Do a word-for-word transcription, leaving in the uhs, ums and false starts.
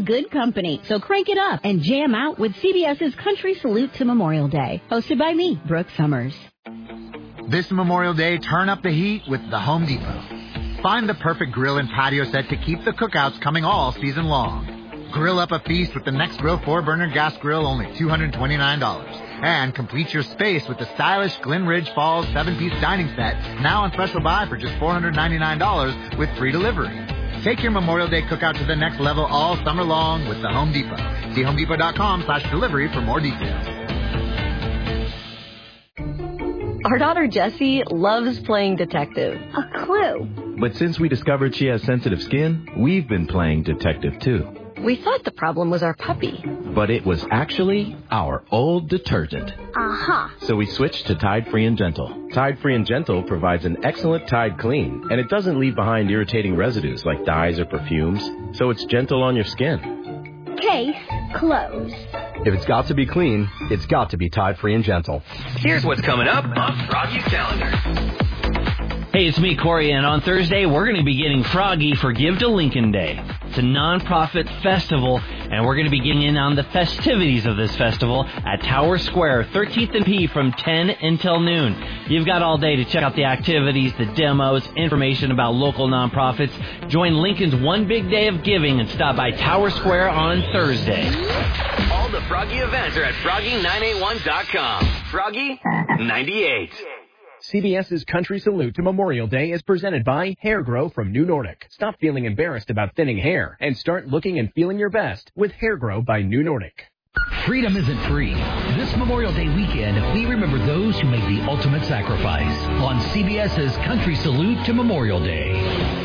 in good company. So crank it up and jam out with CBS's Country Salute to Memorial Day. Hosted by me, Brooke Summers. This Memorial Day, turn up the heat with the Home Depot. Find the perfect grill and patio set to keep the cookouts coming all season long. Grill up a feast with the NextGrill four-burner gas grill, only two hundred twenty-nine dollars. And complete your space with the stylish Glen Ridge Falls seven-piece dining set, now on special buy for just four hundred ninety-nine dollars with free delivery. Take your Memorial Day cookout to the next level all summer long with the Home Depot. See homedepot.com slash delivery for more details. Our daughter Jessie loves playing detective. A clue. But since we discovered she has sensitive skin, we've been playing detective too. We thought the problem was our puppy. But it was actually our old detergent. Uh-huh. So we switched to Tide Free and Gentle. Tide Free and Gentle provides an excellent Tide clean, and it doesn't leave behind irritating residues like dyes or perfumes, so it's gentle on your skin. Case closed. If it's got to be clean, it's got to be Tide Free and Gentle. Here's what's coming up on Froggy's calendar. Hey, it's me, Corey, and on Thursday, we're going to be getting Froggy for Give to Lincoln Day. It's a nonprofit festival, and we're going to be getting in on the festivities of this festival at Tower Square, thirteenth and P from ten until noon. You've got all day to check out the activities, the demos, information about local nonprofits. Join Lincoln's One Big Day of Giving and stop by Tower Square on Thursday. All the Froggy events are at froggy nine eight one dot com. Froggy ninety-eight. CBS's Country Salute to Memorial Day is presented by Hair Grow from New Nordic. Stop feeling embarrassed about thinning hair and start looking and feeling your best with Hair Grow by New Nordic. Freedom isn't free. This Memorial Day weekend, we remember those who made the ultimate sacrifice on CBS's Country Salute to Memorial Day.